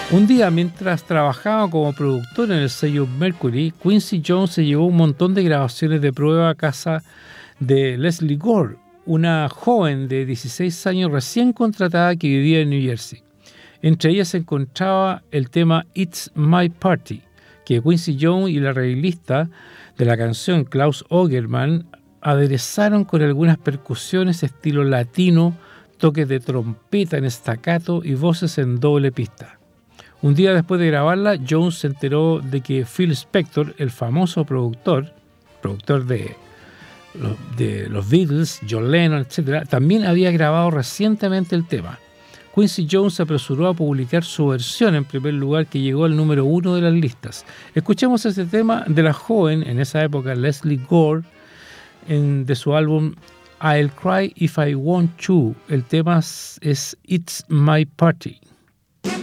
Un día, mientras trabajaba como productor en el sello Mercury, Quincy Jones se llevó un montón de grabaciones de prueba a casa de Leslie Gore, una joven de 16 años recién contratada que vivía en New Jersey. Entre ellas se encontraba el tema It's My Party, que Quincy Jones y la arreglista de la canción, Klaus Ogerman, aderezaron con algunas percusiones estilo latino, toques de trompeta en staccato y voces en doble pista. Un día después de grabarla, Jones se enteró de que Phil Spector, el famoso productor de los Beatles, John Lennon, etc., también había grabado recientemente el tema. Quincy Jones se apresuró a publicar su versión en primer lugar, que llegó al número 1 de las listas. Escuchemos este tema de la joven, en esa época, Leslie Gore, de su álbum I'll Cry If I Want To. El tema es It's My Party.